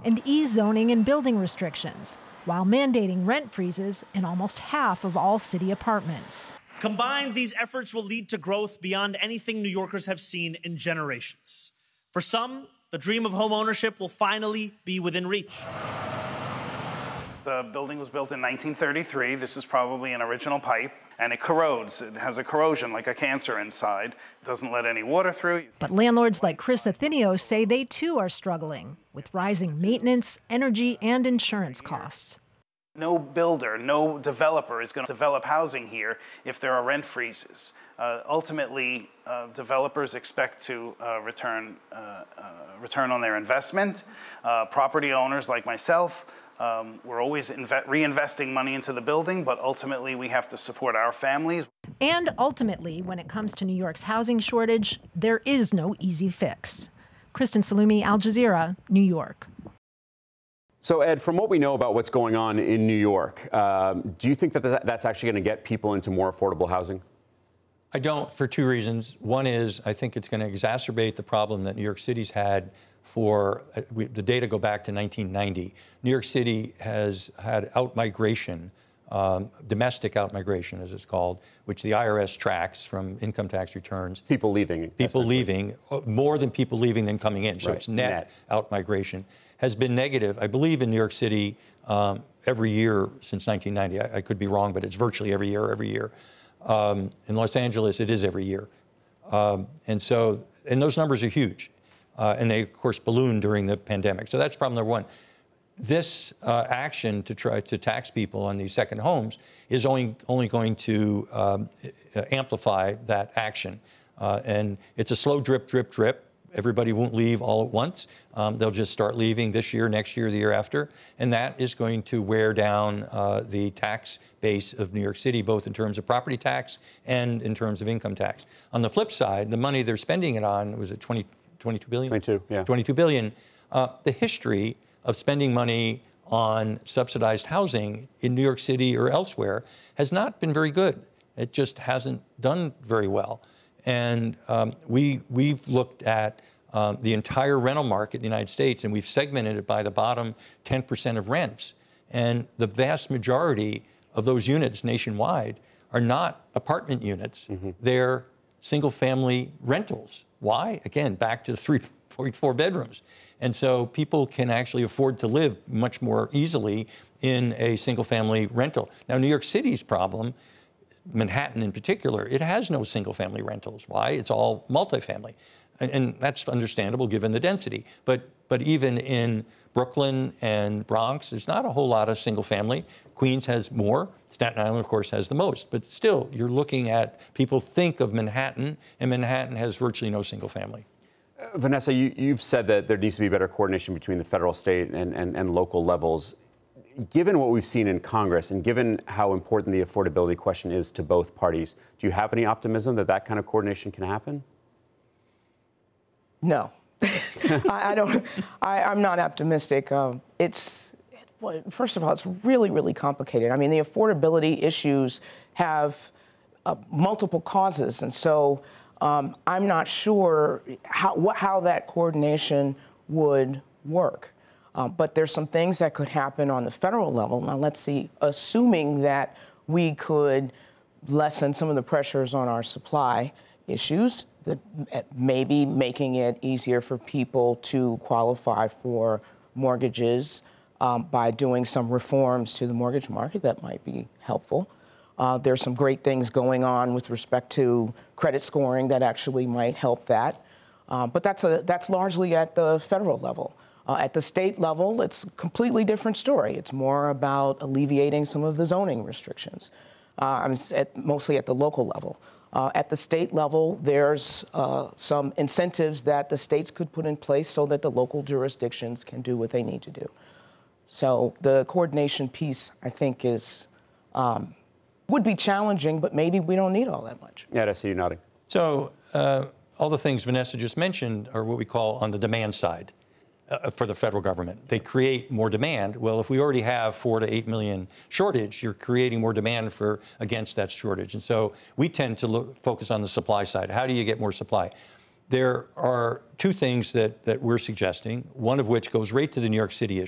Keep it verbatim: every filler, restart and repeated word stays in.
and ease zoning and building restrictions, while mandating rent freezes in almost half of all city apartments. Combined, these efforts will lead to growth beyond anything New Yorkers have seen in generations. For some, the dream of home ownership will finally be within reach. The building was built in nineteen thirty-three. This is probably an original pipe, and it corrodes. It has a corrosion like a cancer inside. It doesn't let any water through. But landlords like Chris Athenios say they too are struggling with rising maintenance, energy, and insurance costs. No builder, no developer is going to develop housing here if there are rent freezes. Uh, ultimately, uh, developers expect to uh, return, uh, uh, return on their investment. Uh, property owners like myself, um, we're always reinvesting money into the building, but ultimately we have to support our families. And ultimately, when it comes to New York's housing shortage, there is no easy fix. Kristen Salumi, Al Jazeera, New York. So, Ed, from what we know about what's going on in New York, um, do you think that that's actually going to get people into more affordable housing? I don't, for two reasons. One is I think it's going to exacerbate the problem that New York City's had for, uh, we, the data go back to nineteen ninety. New York City has had outmigration, um, domestic outmigration, as it's called, which the I R S tracks from income tax returns. People leaving. People leaving, more than people leaving than coming in. So right. it's net, net outmigration. Has been negative, I believe, in New York City um, every year since nineteen ninety. I, I could be wrong, but it's virtually every year, every year. Um, in Los Angeles, it is every year. Um, and so, and those numbers are huge. Uh, and they, of course, ballooned during the pandemic. So that's problem number one. This uh, action to try to tax people on these second homes is only, only going to um, amplify that action. Uh, and it's a slow drip, drip, drip. Everybody won't leave all at once. Um, they'll just start leaving this year, next year, the year after. And that is going to wear down uh, the tax base of New York City, both in terms of property tax and in terms of income tax. On the flip side, the money they're spending it on, was it twenty, twenty-two billion? twenty-two, yeah. twenty-two billion. Uh, the history of spending money on subsidized housing in New York City or elsewhere has not been very good. It just hasn't done very well. And um, we, we've looked at um, the entire rental market in the United States, and we've segmented it by the bottom ten percent of rents. And the vast majority of those units nationwide are not apartment units. Mm-hmm. They're single-family rentals. Why? Again, back to the three point four bedrooms. And so people can actually afford to live much more easily in a single-family rental. Now, New York City's problem, Manhattan in particular, it has no single-family rentals. Why? It's all multifamily. And, and that's understandable given the density. But, but even in Brooklyn and Bronx, there's not a whole lot of single-family. Queens has more. Staten Island, of course, has the most. But still, you're looking at, people think of Manhattan, and Manhattan has virtually no single-family. Uh, Vanessa, you, you've said that there needs to be better coordination between the federal, state, and, and, and local levels. Given what we've seen in Congress and given how important the affordability question is to both parties, do you have any optimism that that kind of coordination can happen? No, I, I don't. I, I'm not optimistic. Um, it's well, first of all, it's really, really complicated. I mean, the affordability issues have uh, multiple causes, and so um, I'm not sure how what, how that coordination would work. Uh, but there's some things that could happen on the federal level. Now, let's see, assuming that we could lessen some of the pressures on our supply issues, that maybe making it easier for people to qualify for mortgages um, by doing some reforms to the mortgage market, that might be helpful. Uh, there's some great things going on with respect to credit scoring that actually might help that. Uh, but that's, a, that's largely at the federal level. Uh, at the state level, it's a completely different story. It's more about alleviating some of the zoning restrictions, uh, at, mostly at the local level. Uh, at the state level, there's uh, some incentives that the states could put in place so that the local jurisdictions can do what they need to do. So the coordination piece, I think, is um, would be challenging, but maybe we don't need all that much. Yeah, I see you nodding. So uh, all the things Vanessa just mentioned are what we call on the demand side. Uh, for the federal government. They create more demand. Well, if we already have four to eight million shortage, you're creating more demand for against that shortage. And so we tend to look, focus on the supply side. How do you get more supply? there are two things that, that we're suggesting, one of which goes right to the New York City issue.